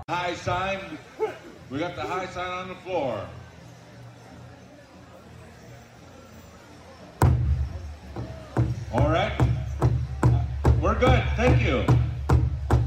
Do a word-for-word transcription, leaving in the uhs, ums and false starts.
High sign. We got the high sign on the floor. All right. We're good. Thank you.